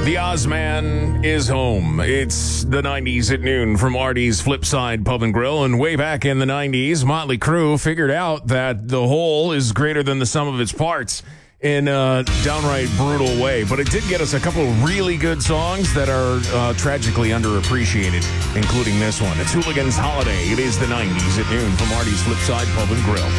The Ozman is home. It's the 90s at noon from Artie's Flipside Pub and Grill. And way back in the 90s, Motley Crue figured out that the whole is greater than the sum of its parts in a downright brutal way. But it did get us a couple of really good songs that are tragically underappreciated, including this one. It's Hooligan's Holiday. It is the 90s at noon from Artie's Flipside Pub and Grill.